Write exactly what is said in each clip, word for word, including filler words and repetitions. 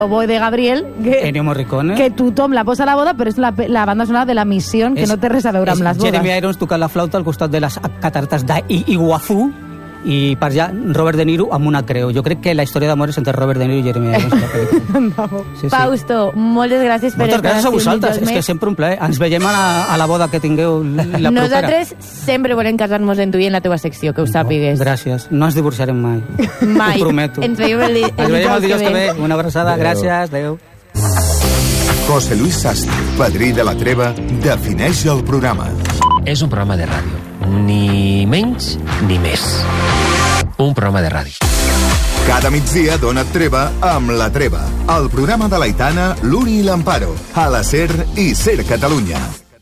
Boy de Gabriel, que, Ennio Morricone, que tothom la posa a la boda, però és la, la banda sonora de La Missió, que és, no té res a veure amb les bodes. Jeremy Irons tocant la flauta al costat de les catarates d'Iguazú, i per allà Robert De Niro amb una creu. Jo crec que la història d'amor és entre Robert De Niro i Jeremy Irons. No. Sí, sí. Fausto, moltes gràcies per moltes gràcies a vosaltres, és que sempre un plaer. Ens veiem a la, a la boda que tingueu la propera. Nosaltres sempre volem casar-nos en tu i en la teva secció, que ho sàpigues. Oh, gràcies, no ens divorciarem mai. Mai. Ho prometo. Ens veiem el, el, ens veiem el dijous que ve. Una abraçada, adeu. Gràcies, adeu. José Luis Sastre, padrí de la Treva, defineix el programa. És un programa de ràdio, ni menys ni més. Un programa de ràdio. Cada migdia dona Treva amb La Treva, el programa de l'Aitana, l'Uri i l'Amparo, a la SER i SER Catalunya.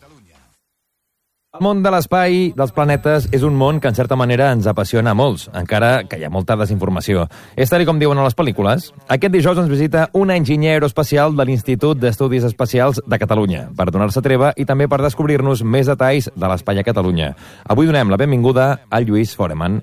El món de l'espai, dels planetes, és un món que en certa manera ens apassiona a molts, encara que hi ha molta desinformació. És tal com diuen a les pel·lícules. Aquest dijous ens visita una enginyer aeroespacial de l'Institut d'Estudis Espacials de Catalunya, per donar-se treva i també per descobrir-nos més detalls de l'espai a Catalunya. Avui donem la benvinguda al Lluís Foreman.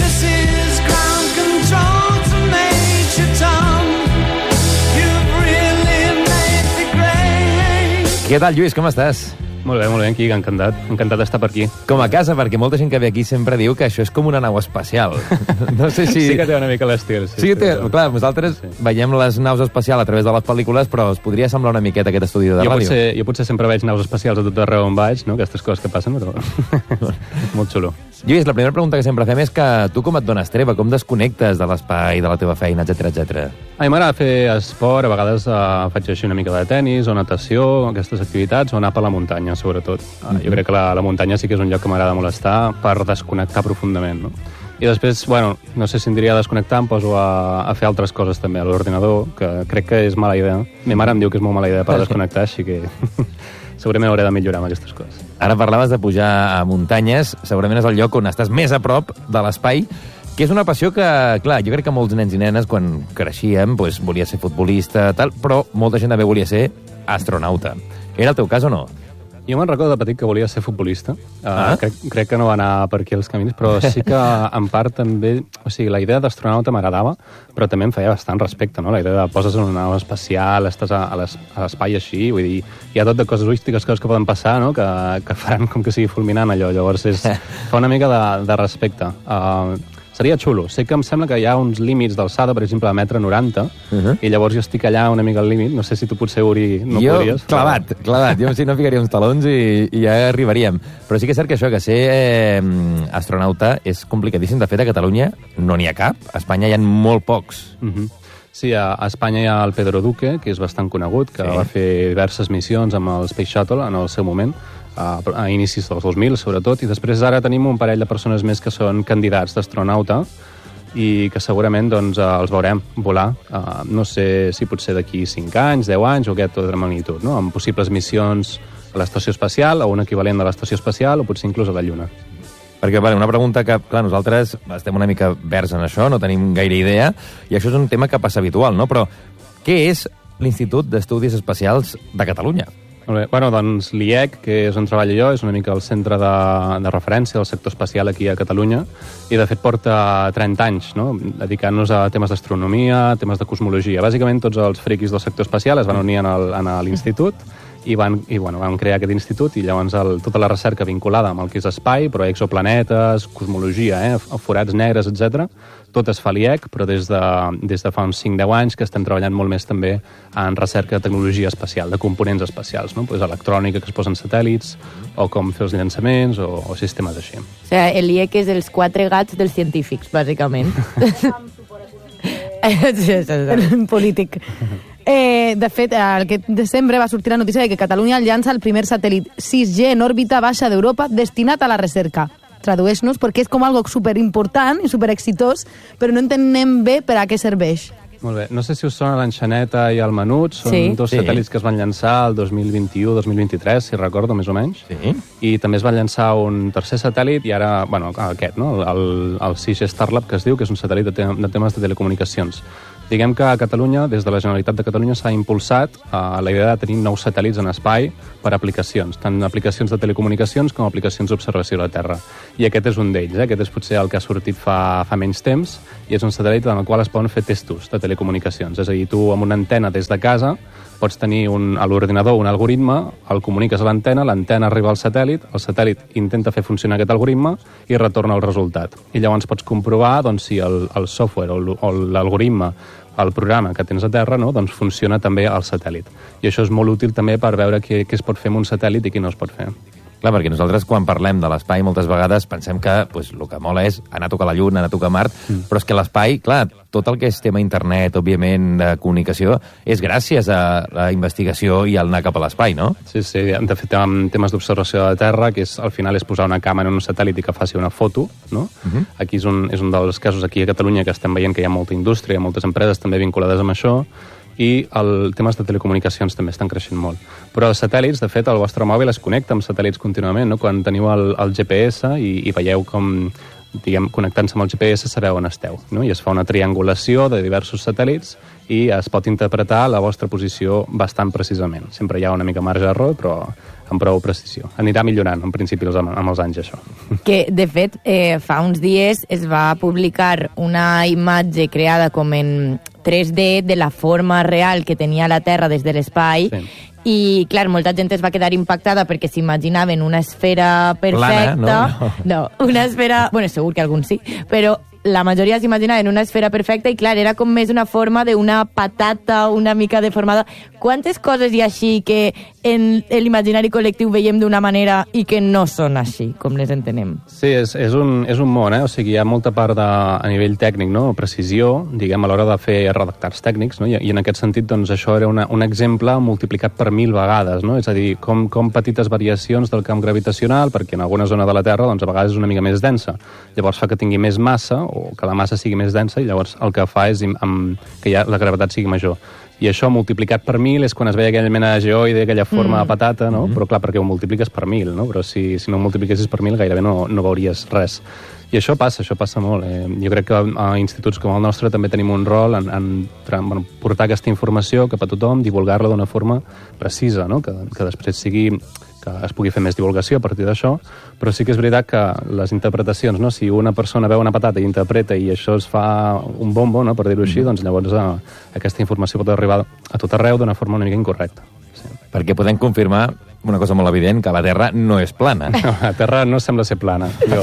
Què tal, Lluís, com estàs? Molt bé, molt bé, aquí, encantat. Encantat d'estar per aquí. Com a casa, perquè molta gent que ve aquí sempre diu que això és com una nau espacial. No sé si... Sí que té una mica l'estil. Sí, sí, té, sí, clar, nosaltres sí. veiem les naus espacials a través de les pel·lícules, però es podria semblar una miqueta aquest estudi de jo ràdio. Potser, jo potser sempre veig naus espacials a tot arreu on vaig, no? Aquestes coses que passen, però... molt xulo. Lluís, la primera pregunta que sempre fem és que tu com et dones treva, com desconnectes de l'espai, de la teva feina, etcètera, etcètera. A mi m'agrada fer esport, a vegades uh, faig així una mica de tennis o natació, aquestes activitats, o anar per la muntanya, sobretot. Uh, mm-hmm. Jo crec que la, la muntanya sí que és un lloc que m'agrada molt estar per desconnectar profundament, no? I després, bueno, no sé si em diria desconnectar, em poso a, a fer altres coses també a l'ordinador, que crec que és mala idea. Mi mare em diu que és molt mala idea per desconnectar, així que... segurament hauré de millorar amb aquestes coses. Ara parlaves de pujar a muntanyes, segurament és el lloc on estàs més a prop de l'espai, que és una passió que, clar, jo crec que molts nens i nenes, quan creixíem, doncs, volia ser futbolista, tal, però molta gent també volia ser astronauta. Era el teu cas o no? Jo me'n recordo de petit que volia ser futbolista. Ah? Uh, crec, crec que no va anar per aquí els camins, però sí que en part també... O sigui, la idea d'astronauta m'agradava, però també em feia bastant respecte, no? La idea de poses en una nau espacial, estàs a, a l'espai així, vull dir, hi ha tot de coses místiques, coses que poden passar, no? Que, que faran com que sigui fulminant allò. Llavors és, fa una mica de, de respecte. Uh, Seria xulo. Sé que em sembla que hi ha uns límits d'alçada, per exemple, a metre noranta, uh-huh. i llavors jo estic allà una mica al límit. No sé si tu potser, Uri, no jo, podries. clavat, però... clavat. Jo si no ficaria uns talons i, i ja arribaríem. Però sí que és cert que això, que ser eh, astronauta és complicadíssim. De fet, a Catalunya no n'hi ha cap. A Espanya hi ha molt pocs. Uh-huh. Sí, a, a Espanya hi ha el Pedro Duque, que és bastant conegut, que sí. va fer diverses missions amb el Space Shuttle en el seu moment, a, a inicis dels dos mil, sobretot, i després ara tenim un parell de persones més que són candidats d'astronauta i que segurament doncs, els veurem volar, uh, no sé si potser d'aquí cinc anys, deu anys o aquest de magnitud, no? Amb possibles missions a l'estació espacial o un equivalent de l'estació espacial o potser inclús a la Lluna. Perquè, vale, una pregunta que, clar, nosaltres estem una mica verds en això, no tenim gaire idea, i això és un tema que passa habitual, no? Però què és l'Institut d'Estudis Espacials de Catalunya? Molt bé. Bueno, doncs l'I E C, que és on treballo jo, és una mica el centre de, de referència del sector espacial aquí a Catalunya i, de fet, porta trenta anys, no? Dedicant-nos a temes d'astronomia, temes de cosmologia. Bàsicament, tots els friquis del sector espacial es van unir en l'institut i van, i, bueno, van crear aquest institut i llavors el, tota la recerca vinculada amb el que és espai, però exoplanetes, cosmologia, eh, forats negres, etcètera, tot es fa a l'I E C, però des de, des de fa uns cinc deu anys que estem treballant molt més també en recerca de tecnologia espacial, de components espacials, no? Pues electrònica que es posen satèl·lits, o com fer els llançaments, o, o sistemes així. O sigui, el I E C és els quatre gats dels científics, bàsicament. Polític. Eh, de fet, aquest desembre va sortir la notícia de que Catalunya llança el primer satèl·lit sis G en òrbita baixa d'Europa destinat a la recerca. Tradueix-nos, perquè és com algo superimportant i superexitós, però no entenem bé per a què serveix. Molt bé. No sé si us sona l'Enxaneta i el Menut, són sí. dos sí. satèl·lits que es van llançar el dos mil vint-i-u dos mil vint-i-tres, si recordo, més o menys. Sí. I també es va llançar un tercer satèl·lit, i ara, bueno, aquest, no? El, el sis G Starlab, que es diu, que és un satèl·lit de, te de temes de telecomunicacions. Diguem que a Catalunya, des de la Generalitat de Catalunya, s'ha impulsat eh, la idea de tenir nous satèl·lits en espai per aplicacions, tant aplicacions de telecomunicacions com aplicacions d'observació de la Terra. I aquest és un d'ells, eh? Aquest és potser el que ha sortit fa, fa menys temps, i és un satèl·lit en el qual es poden fer testos de telecomunicacions. És a dir, tu amb una antena des de casa pots tenir un, a l'ordinador un algoritme, el comuniques a l'antena, l'antena arriba al satèl·lit, el satèl·lit intenta fer funcionar aquest algoritme i retorna el resultat. I llavors pots comprovar doncs, si el, el software o l'algoritme, el programa que tens a terra, no? doncs funciona també al satèl·lit. I això és molt útil també per veure què, què es pot fer amb un satèl·lit i què no es pot fer. Clar, perquè nosaltres quan parlem de l'espai moltes vegades pensem que pues, el que mola és anar a tocar la Lluna, anar a tocar Mart, mm. però és que l'espai, clar, tot el que és tema internet, òbviament, de comunicació, és gràcies a la investigació i al anar cap a l'espai, no? Sí, sí, de fet, amb temes d'observació de la Terra, que és, al final és posar una càmera en un satèl·lit i que faci una foto, no? Uh-huh. Aquí és un, és un dels casos aquí a Catalunya que estem veient que hi ha molta indústria, hi ha moltes empreses també vinculades amb això, i els temes de telecomunicacions també estan creixent molt. Però els satèl·lits, de fet, el vostre mòbil es connecta amb satèl·lits contínuament, no? Quan teniu el, el G P S i, i veieu com, diguem, connectant-se amb el G P S sabeu on esteu, no? I es fa una triangulació de diversos satèl·lits i es pot interpretar la vostra posició bastant precisament. Sempre hi ha una mica marge d'error, però amb prou precisió. Anirà millorant, en principi, amb, amb els anys, això. Que, de fet, eh, fa uns dies es va publicar una imatge creada com en tres D de la forma real que tenia la Terra des de l'espai, sí. I, clar, molta gent es va quedar impactada perquè s'imaginaven una esfera perfecta. Plana, no? No, una esfera... Bueno, segur que alguns sí, però la majoria s'imaginaven una esfera perfecta i, clar, era com més una forma d'una patata una mica deformada. Quantes coses hi ha així que en l'imaginari col·lectiu veiem d'una manera i que no són així, com les entenem? Sí, és, és, un, és un món, eh? O sigui, hi ha molta part de, a nivell tècnic, no? Precisió, diguem, a l'hora de fer redactats tècnics, no? I, i en aquest sentit, doncs, això era una, un exemple multiplicat per mil vegades, no? És a dir, com, com petites variacions del camp gravitacional, perquè en alguna zona de la Terra, doncs, a vegades és una mica més densa. Llavors fa que tingui més massa, o que la massa sigui més densa, i llavors el que fa és amb, que ja la gravetat sigui major. I això multiplicat per mil és quan es veia aquella mena de geoide, aquella forma mm. de patata, no? Mm-hmm. Però clar, perquè ho multipliques per mil, no? Però si, si no ho multipliquessis per mil gairebé no, no veuries res. I això passa, això passa molt. Eh? Jo crec que a instituts com el nostre també tenim un rol en, en, en bueno, portar aquesta informació cap a tothom, divulgar-la d'una forma precisa, no? que, que després sigui que es pugui fer més divulgació a partir d'això, però sí que és veritat que les interpretacions, no? Si una persona veu una patata i interpreta i això es fa un bombo, no? Per dir-ho així, doncs llavors eh, aquesta informació pot arribar a tot arreu d'una forma una mica incorrecta. Sí. Perquè podem confirmar una cosa molt evident, que la Terra no és plana. No, la Terra no sembla ser plana. Jo.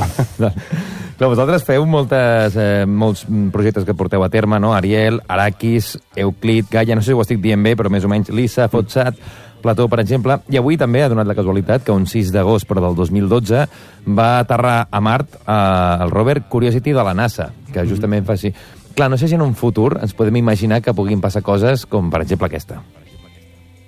Però vosaltres feu moltes, eh, molts projectes que porteu a terme, no? Ariel, Arrakis, Euclid, Gaia, no sé si ho estic dient bé, però més o menys Lisa, Fotsat, Plató, per exemple. I avui també ha donat la casualitat que un sis d'agost, però del dos mil dotze, va aterrar a Mart eh, el rover Curiosity de la NASA, que justament fa així. Clar, no sé si en un futur ens podem imaginar que puguin passar coses com, per exemple, aquesta.